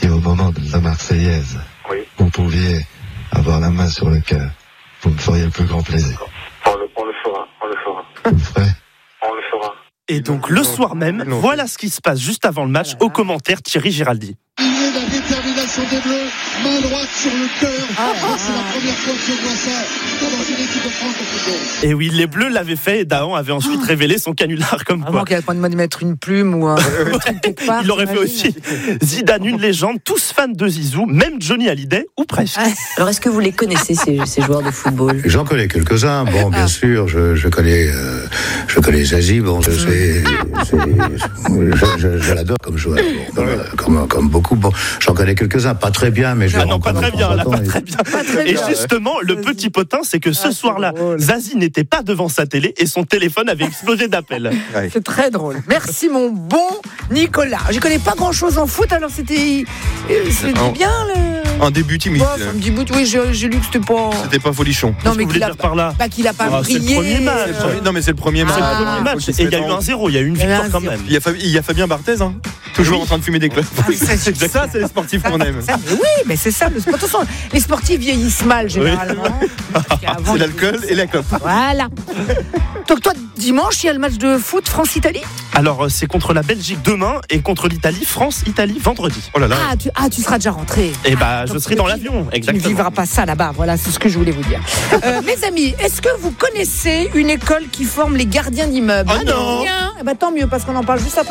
Et au moment de la Marseillaise, Oui. vous pouviez avoir la main sur le cœur. Vous me feriez le plus grand plaisir. On le fera. Vous le ferez? On le fera. Et donc le soir même, voilà ce qui se passe juste avant le match. Au commentaire, Thierry Giraldi. Il est la détermination des Bleus, main droite sur le cœur. C'est la première fois que je vois ça dans une équipe de France de football. Et oui, les Bleus l'avaient fait et Dahan avait ensuite révélé son canular comme quoi. Vraiment qu'il n'y a pas de mettre une plume ou un truc quelque part. Il l'aurait fait aussi. Zidane, une légende, tous fans de Zizou, même Johnny Hallyday, ou presque. Alors, est-ce que vous les connaissez, ces joueurs de football ? J'en connais quelques-uns. Bon, bien sûr, je connais Zazie. Bon, je l'adore comme joueur. Bon, comme beaucoup. Bon, j'en connais quelques-uns. Pas très bien, mais je le non, pas très bien, là, pas très bien. Et bien. justement, le petit potin, c'est que ce soir-là, Zazie n'était pas devant sa télé et son téléphone avait explosé d'appels. C'est très drôle. Merci mon bon Nicolas. Je connais pas grand-chose en foot, alors c'était bien le... Un début timide. Ouais, un petit bout, oui, j'ai lu que c'était pas... C'était pas folichon. Non, mais Vous voulez dire par là? qu'il a pas C'est le brillé. premier match. Non, mais c'est le premier match. C'est le premier match. Et il y a eu 1-0, il y a eu une victoire quand même. Il y a Fabien Barthez, hein, toujours en train de fumer des clopes. Ça, c'est les sportifs qu'on aime. Oui, mais c'est ça. De toute façon, les sportifs vieillissent mal généralement. C'est l'alcool et la clope. Voilà. Donc toi, dimanche, il y a le match de foot France-Italie. Alors, c'est contre la Belgique demain et contre l'Italie, France-Italie vendredi. Oh là là. Tu seras déjà rentré. Et bah, je Donc, serai dans l'avion, Tu exactement. ne vivras pas ça là-bas. Voilà, c'est ce que je voulais vous dire. Mes amis, est-ce que vous connaissez une école qui forme les gardiens d'immeubles? Ah non. Bien. Eh ben, tant mieux, parce qu'on en parle juste après.